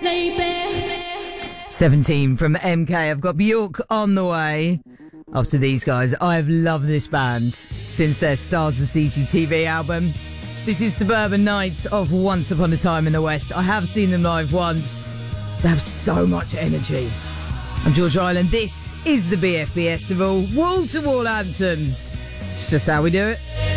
baby. 17 from MK. I've got Bjork on the way. After these guys, I've loved this band since their Stars of CCTV album. This is Suburban Nights of Once Upon a Time in the West. I have seen them live once. They have so much energy. I'm George Ryland. This is the BFB Festival. Wall-to-wall anthems. It's just how we do it.